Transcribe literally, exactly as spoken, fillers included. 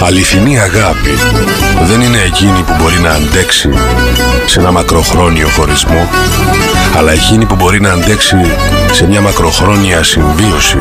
Αληθινή αγάπη δεν είναι εκείνη που μπορεί να αντέξει σε ένα μακροχρόνιο χωρισμό, αλλά εκείνη που μπορεί να αντέξει σε μια μακροχρόνια συμβίωση